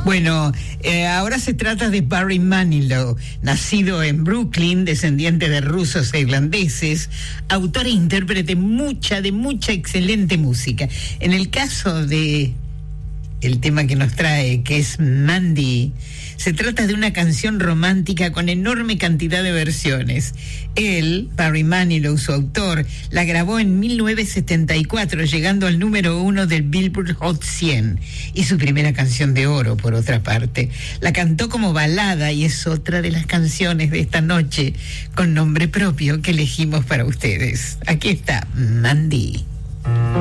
Bueno, ahora se trata de Barry Manilow, nacido en Brooklyn, descendiente de rusos e irlandeses, autor e intérprete de mucha excelente música. En el caso de el tema que nos trae, que es Mandy, se trata de una canción romántica con enorme cantidad de versiones. Él, Barry Manilow, su autor, la grabó en 1974, llegando al número 1 del Billboard Hot 100, y su primera canción de oro, por otra parte. La cantó como balada y es otra de las canciones de esta noche con nombre propio que elegimos para ustedes. Aquí está, Mandy.